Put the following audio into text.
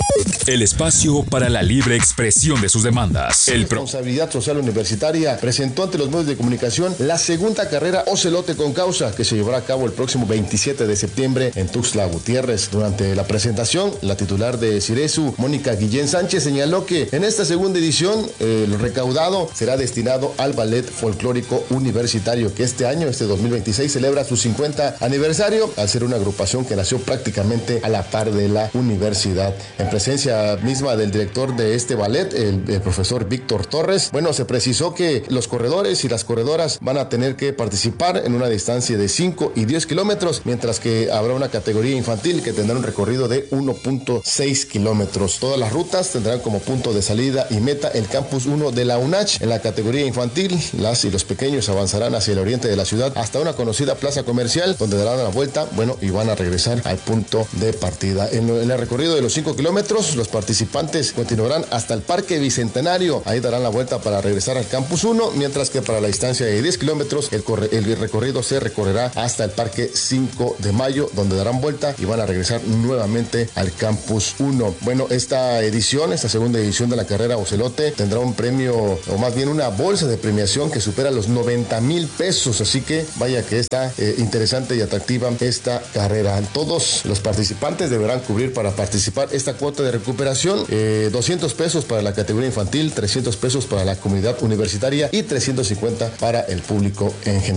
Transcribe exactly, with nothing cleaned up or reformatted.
El espacio para la libre expresión de sus demandas. El pro- Responsabilidad Social Universitaria presentó ante los medios de comunicación la segunda carrera Ocelote con Causa, que se llevará a cabo el próximo veintisiete de septiembre en Tuxtla Gutiérrez. Durante la presentación, la titular de Ciresu, Mónica Guillén Sánchez, señaló que en esta segunda edición eh, el recaudado será destinado al Ballet Folclórico Universitario, que este año, este dos mil veintiséis, celebra su cincuenta aniversario, al ser una agrupación que nació prácticamente a la par de la universidad. En presencia misma del director de este ballet, el, el profesor Víctor Torres, bueno, se precisó que los corredores y las corredoras van a tener que participar en una distancia de cinco y diez kilómetros, mientras que habrá una categoría infantil que tendrá un recorrido de uno punto seis kilómetros. Todas las rutas tendrán como punto de salida y meta el campus uno de la UNACH. En la categoría infantil, las y los pequeños avanzarán hacia el oriente de la ciudad hasta una conocida plaza comercial, donde darán la vuelta, bueno, y van a regresar al punto de partida. En, en el recorrido de los cinco kilómetros, los participantes continuarán hasta el Parque Bicentenario. Ahí darán la vuelta para regresar al Campus uno, mientras que para la distancia de diez kilómetros, el, corre, el recorrido se recorrerá hasta el Parque cinco de mayo, donde darán vuelta y van a regresar nuevamente al Campus uno. Bueno, esta edición, esta segunda edición de la carrera Ocelote, tendrá un premio, o más bien una bolsa de premiación que supera los noventa mil pesos. Así que vaya que está eh, interesante y atractiva esta carrera. Todos los participantes deberán cubrir para participar esta cuota de recuperación, eh, doscientos pesos para la categoría infantil, trescientos pesos para la comunidad universitaria y trescientos cincuenta para el público en general.